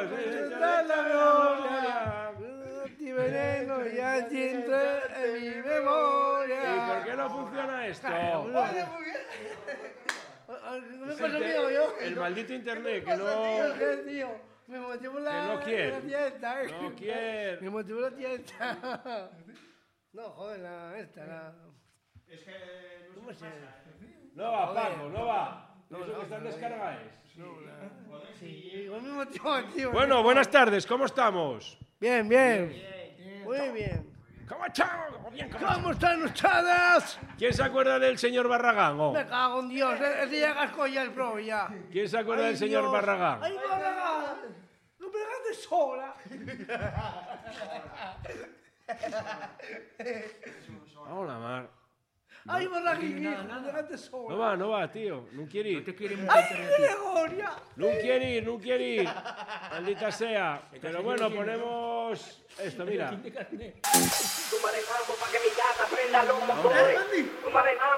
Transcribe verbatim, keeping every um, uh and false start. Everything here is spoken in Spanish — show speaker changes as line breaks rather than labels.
Dios, está la gloria.
Ti veneno ya entra en mi memoria.
¿Y por qué no funciona esto?
Oye, muy bien. No me pasa mío, yo.
El maldito internet que no...
¿Qué, tío? Me motivó la,
Que no quiere.
la tienda.
No quiere.
Me motivó la tienda. No, joder, la esta, la...
Es que no
¿Cómo se llama?
No va, Paco, no va.
No,
Eso
no,
que están
no,
descargados.
No, la... Sí, igual me motivó, tío.
Bueno, buenas tardes, ¿cómo estamos?
Bien, bien. Muy bien.
¿Cómo estamos? Bien, ¿cómo
¿Cómo están ustedes?
¿Quién se acuerda del señor Barragán? oh?
Me cago en Dios, ese ya cascó ya el pro, ya.
¿Quién se acuerda
Ay,
del señor
Dios.
Barragán?
¡Ay, Barragán! ¡No me dejaste sola!
Hola, Mar.
¡Ay, Barragán! ¡No me dejaste sola!
No va, no va, tío. No quiere ir.
¡Ay, Gregoria!
No quiere ir, no quiere ir. Maldita sea. Pero bueno, ponemos esto, mira.
Tú manejando pa' que mi gata prenda lomo, corre. Tú manejando